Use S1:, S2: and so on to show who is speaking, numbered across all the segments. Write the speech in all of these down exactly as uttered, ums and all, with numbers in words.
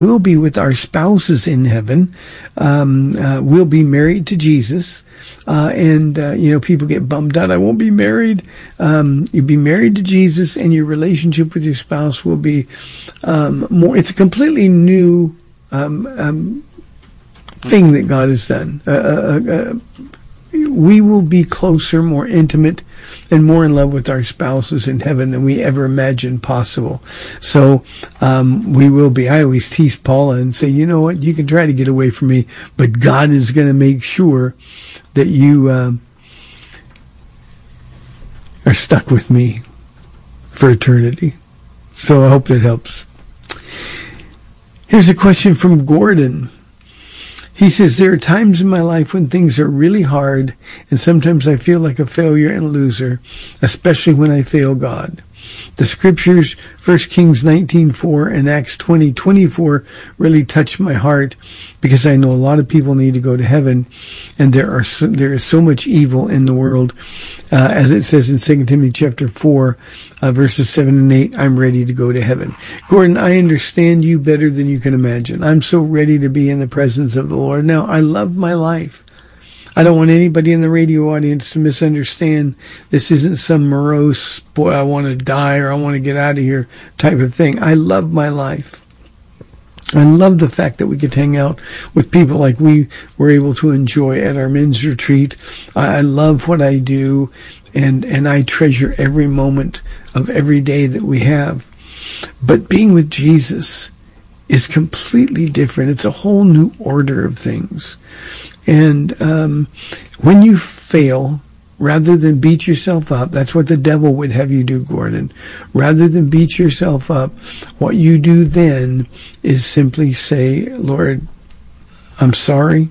S1: We'll be with our spouses in heaven. Um, uh, we'll be married to Jesus. Uh, and, uh, you know, people get bummed out. I won't be married. Um, you'll be married to Jesus, and your relationship with your spouse will be, um, more, it's a completely new, um, um, thing that God has done. Uh, uh, uh, we will be closer, more intimate, and more in love with our spouses in heaven than we ever imagined possible. So um, we will be. I always tease Paula and say, you know what, you can try to get away from me, but God is going to make sure that you uh, are stuck with me for eternity. So I hope that helps. Here's a question from Gordon. He says, there are times in my life when things are really hard, and sometimes I feel like a failure and a loser, especially when I fail God. The scriptures, First Kings nineteen four and Acts twenty twenty-four, really touched my heart, because I know a lot of people need to go to heaven, and there are so, there is so much evil in the world. Uh, as it says in Second Timothy chapter four, uh, verses seven and eight, I'm ready to go to heaven. Gordon, I understand you better than you can imagine. I'm so ready to be in the presence of the Lord. Now, I love my life. I don't want anybody in the radio audience to misunderstand. This isn't some morose, boy, I want to die or I want to get out of here type of thing. I love my life. I love the fact that we could hang out with people like we were able to enjoy at our men's retreat. I love what I do, and, and I treasure every moment of every day that we have. But being with Jesus is completely different. It's a whole new order of things. And um, when you fail, rather than beat yourself up, that's what the devil would have you do, Gordon. Rather than beat yourself up, what you do then is simply say, Lord, I'm sorry.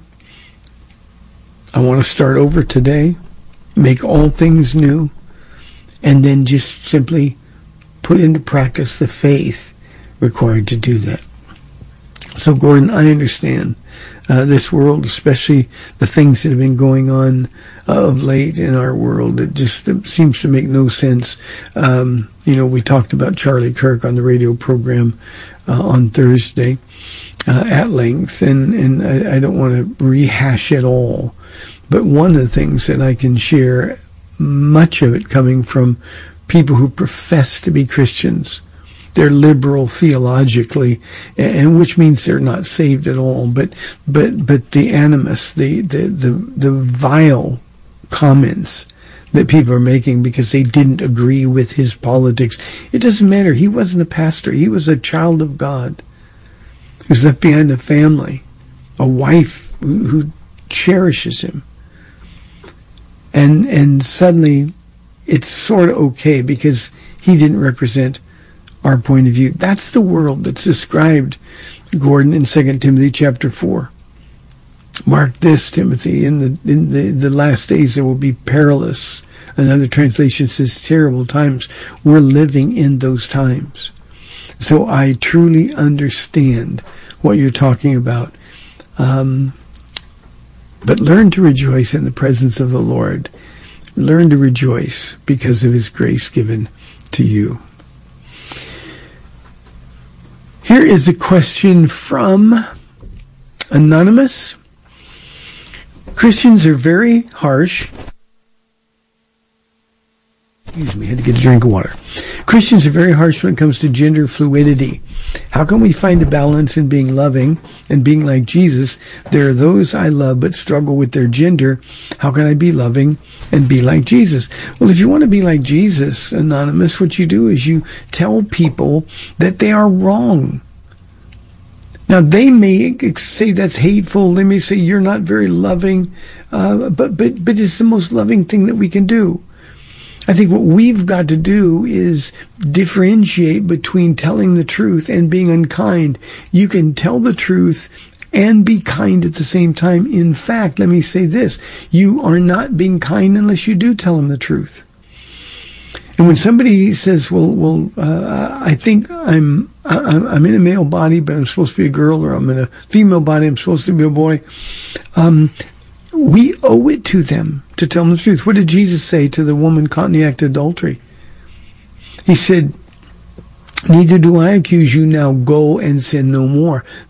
S1: I want to start over today. Make all things new. And then just simply put into practice the faith required to do that. So, Gordon, I understand. Uh, this world, especially the things that have been going on uh, of late in our world, it just it seems to make no sense. Um, you know, we talked about Charlie Kirk on the radio program uh, on Thursday uh, at length, and, and I, I don't want to rehash it all. But one of the things that I can share, much of it coming from people who profess to be Christians, they're liberal theologically, and which means they're not saved at all. But but but the animus, the the the, the vile comments that people are making because they didn't agree with his politics. It doesn't matter. He wasn't a pastor. He was a child of God. He was left behind a family, a wife who, who cherishes him, and and suddenly it's sort of okay because he didn't represent our point of view. That's the world that's described, Gordon, in Second Timothy chapter four. Mark this, Timothy, in the in the, the last days there will be perilous. Another translation says terrible times. We're living in those times. So I truly understand what you're talking about. Um, but learn to rejoice in the presence of the Lord. Learn to rejoice because of his grace given to you. Here is a question from Anonymous. Christians are very harsh. Excuse me, I had to get a drink of water. Christians are very harsh when it comes to gender fluidity. How can we find a balance in being loving and being like Jesus? There are those I love but struggle with their gender. How can I be loving and be like Jesus? Well, if you want to be like Jesus, Anonymous, what you do is you tell people that they are wrong. Now, they may say that's hateful. They may say you're not very loving, uh, but, but, but it's the most loving thing that we can do. I think what we've got to do is differentiate between telling the truth and being unkind. You can tell the truth and be kind at the same time. In fact, let me say this. You are not being kind unless you do tell them the truth. And when somebody says, well, well, uh, I think I'm, I'm, I'm in a male body, but I'm supposed to be a girl, or I'm in a female body, I'm supposed to be a boy, um, we owe it to them to tell them the truth. What did Jesus say to the woman caught in the act of adultery? He said, Neither do I accuse you. Now go and sin no more.